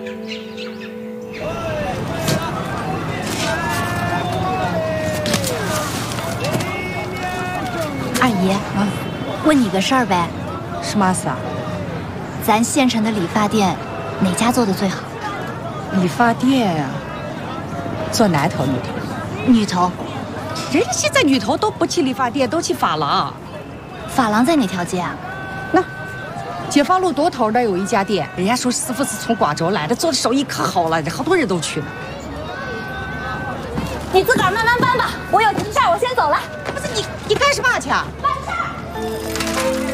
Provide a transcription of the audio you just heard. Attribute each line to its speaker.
Speaker 1: 阿姨，问你个事儿呗。
Speaker 2: 什么事啊？
Speaker 1: 咱县城的理发店哪家做的最好？
Speaker 2: 理发店呀，做男头女头？
Speaker 1: 女头。
Speaker 2: 人家现在女头都不去理发店，都去发廊。
Speaker 1: 发廊在哪条街啊？
Speaker 2: 那解放路东头那有一家店，人家说师傅是从广州来的，做的手艺可好了，好多人都去呢。
Speaker 1: 你自个儿慢慢搬吧，我有急事，我先走了。
Speaker 2: 不是你干什么去啊？
Speaker 1: 办事儿。